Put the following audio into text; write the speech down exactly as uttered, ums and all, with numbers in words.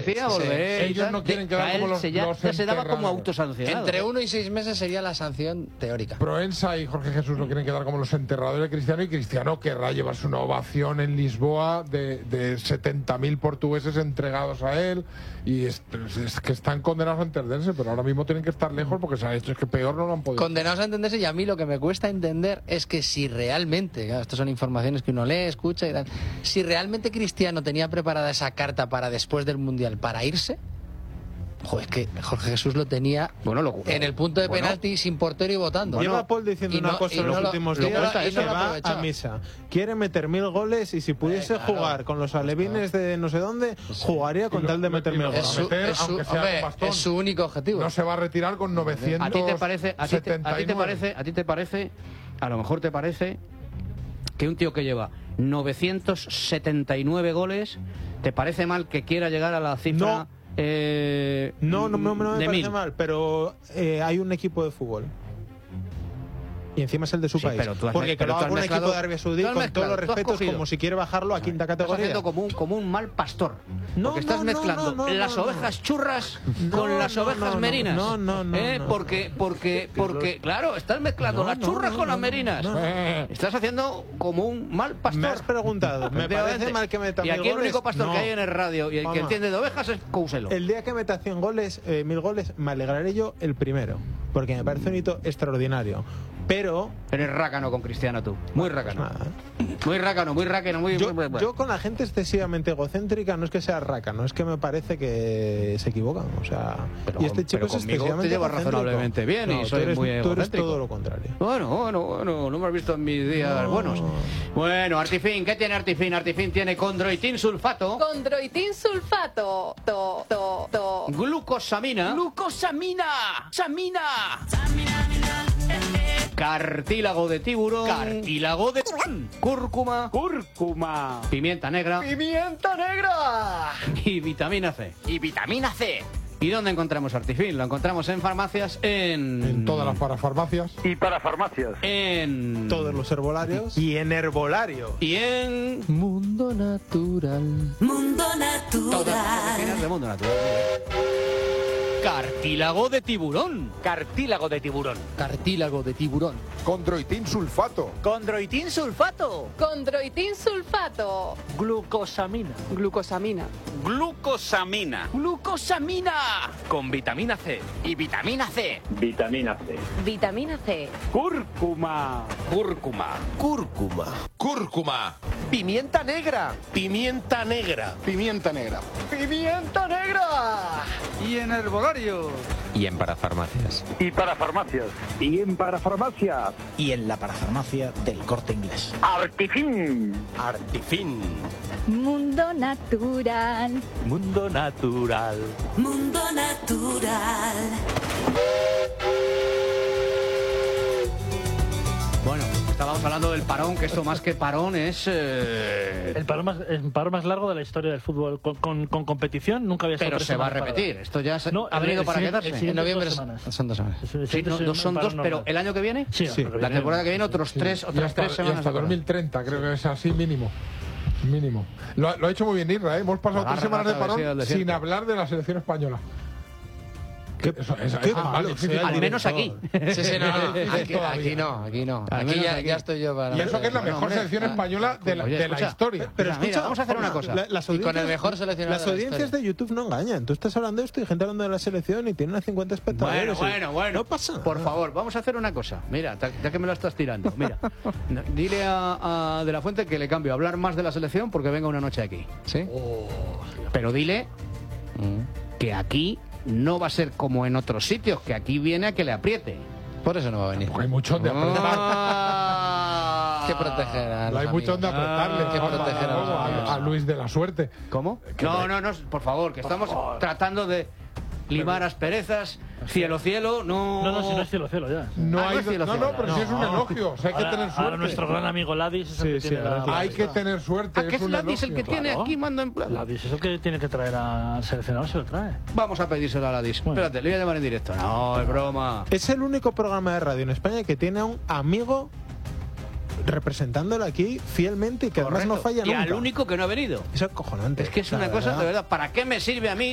decía, sí, volver. sí. Ellos no quieren quedar como los, ya, los ya se daba como autosancionado. Entre uno y seis meses sería la sanción teórica. Proensa y Jorge Jesús no quieren quedar como los enterradores de Cristiano, y Cristiano querrá llevarse una ovación en Lisboa de, de setenta mil portugueses entregados a él, y es, es que están condenados a entenderse, pero ahora mismo tienen que estar lejos porque se ha hecho, es que peor no lo han podido. Condenados a entenderse, y a mí lo que me cuesta entender es que si realmente, claro, estas son informaciones que uno lee, escucha y tal, si realmente Cristiano tenía preparada esa carta para después del Mundial para irse, joder, es que Jorge Jesús lo tenía bueno, lo, en el punto de bueno, penalti sin portero y votando. Lleva Bueno, Paul diciendo no, una cosa en no los lo, últimos lo, días lo, y y se no va a misa. Quiere meter mil goles y si pudiese eh, claro. jugar con los alevines de no sé dónde, jugaría con tal de meter mil goles. Es su, meter, es, su, aunque sea hombre, con bastón. es su único objetivo. No se va a retirar con novecientos ¿A ti te parece, a ti te, a ti te setenta y nueve? parece, a ti te parece, a lo mejor te parece que un tío que lleva novecientos setenta y nueve goles, ¿te parece mal que quiera llegar a la cifra? No. Eh, No, no, no, no me de parece mil. mal, pero eh, hay un equipo de fútbol. Y encima es el de su Sí, país. pero tú has Porque mez- que pero lo tú haga has un mezclado- equipo de Arabia Saudí, tú has con mezclado, todos los tú has respetos, cogido. como si quiere bajarlo a quinta Estás categoría. haciendo como un, como un mal pastor. No, porque estás no, no, mezclando no, no, las no, ovejas churras No, con las no, ovejas no, no, merinas. no, no, no, ¿Eh? no. Porque, porque, porque, claro, estás mezclando No, las no, churras no, con no, las merinas. no, no. Estás haciendo como un mal pastor. Me has preguntado, me parece mal que meta Y mil aquí el goles. único pastor No. que hay en el radio y el que Vamos. entiende de ovejas es Couselo. El día que meta cien goles, eh, mil goles, me alegraré yo el primero. Porque me parece un hito extraordinario. Pero Eres rácano con Cristiano tú. Muy rácano. nada. Muy rácano, muy rácano, muy... Yo, muy- muy- yo con la gente excesivamente egocéntrica no es que sea rácano, es que me parece que se equivocan. O sea, Pero y este con- chico pero es conmigo excesivamente te llevas egocéntrico. razonablemente bien y No, soy tú eres, muy tú eres egocéntrico. todo lo contrario. Bueno, bueno, bueno, lo hemos visto en mis días No. buenos. Bueno, Artifin, ¿qué tiene Artifin? Artifin tiene condroitin sulfato, Condroitin sulfato. To, to, to. glucosamina, ¡Glucosamina! ¡Samina! cartílago de tiburón, Cartílago de cúrcuma, cúrcuma pimienta negra ¡Pimienta negra! y vitamina C. Y vitamina C. ¿Y dónde encontramos Artifin? Lo encontramos en farmacias, en... En todas las parafarmacias. Y para farmacias. En... Todos los herbolarios. Y en herbolario. Y en... Mundo natural. Mundo Todas las natural. medicinas del mundo natural. Cartílago de tiburón. Cartílago de tiburón. Cartílago de tiburón. Condroitin sulfato. Condroitin sulfato. Condroitin sulfato. Glucosamina. Glucosamina. Glucosamina. Glucosamina. Con vitamina C. Y vitamina C. Vitamina C. Vitamina C. Cúrcuma. Cúrcuma. Cúrcuma. Cúrcuma. Pimienta negra. Pimienta negra. Pimienta negra. ¡Pimienta negra! Y en herbolario. Y en parafarmacias. Y para farmacias. Y en parafarmacias. Y en la parafarmacia del Corte Inglés. Artifin. Artifin. Mundo natural. Mundo natural. Mundo natural. Bueno, estábamos hablando del parón, que esto más que parón es... eh, El paro, más, el paro más largo de la historia del fútbol. Con, con, con competición nunca había estado Pero tres se va a semanas repetir. parado. Esto ya se- No, ha el- venido el para siguiente- quedarse. el En siguiente noviembre dos es- semanas. son dos semanas. El Sí, siguiente no, es no un son paro dos, pero normal. ¿el año que viene? Sí, Sí. el año que La viene. temporada que viene otros tres, Y otras hasta, tres y semanas. hasta de dos mil treinta, creo que es así mínimo. Mínimo. Lo, ha- lo ha hecho muy bien Isra, ¿eh? Hemos pasado Agarra tres semanas de la travesía del parón desierto. sin hablar de la selección española. ¿Qué, Eso- eso- qué eso es más malo difícil sea el Al menos director. aquí. Sí, sí, no, no. Aquí, Todavía. aquí no, aquí no. Al Aquí menos ya, aquí. ya estoy yo para... Y eso que es la Bueno, mejor hombre, selección ah, española de la, oye, de la escucha. historia. Pero Mira, escucha, vamos a hacer una Juanma, cosa. la- las Y con el audiencias- mejor seleccionador Las de la audiencias historia. de YouTube no engañan. Tú estás hablando de esto y gente hablando de la selección y tienen a cincuenta espectadores. Bueno, y- bueno, bueno. No pasa nada. Por favor, vamos a hacer una cosa. Mira, ta- ya que me lo estás tirando. Mira, no, dile a, a De La Fuente que le cambio a hablar más de la selección porque venga una noche aquí. ¿Sí? Pero dile que aquí no va a ser como en otros sitios, que aquí viene a que le apriete. Por eso no va a venir. Porque hay mucho donde apretar. Ah. Hay que proteger a No los hay mucho donde amigos. apretarle. Hay que Juanma, proteger a los a, amigos. a Luis de la Suerte. ¿Cómo? No, no, no, por favor, que estamos tratando de limar asperezas. Cielo, cielo, no... No, no, si no es cielo, cielo ya. No, Ah, hay, no es cielo, no, cielo. no, pero sí es un elogio. O sea, hay que Ahora- tener ahora suerte. nuestro gran amigo Ladis es el Sí, que sí, tiene ahora la... Hay que tener suerte. ¿A qué es un Ladis el que elogio. tiene Claro. aquí mando en plan? Ladis es el que tiene que traer al seleccionador, se lo trae. Vamos a pedírselo a Ladis. Bueno. Espérate, le voy a llamar en directo. No, es broma. Es el único programa de radio en España que tiene a un amigo representándolo aquí fielmente y que además no Correcto. falla Y nunca. al único que no ha venido. Es acojonante. Es que es la una cosa, de verdad, ¿para qué me sirve a mí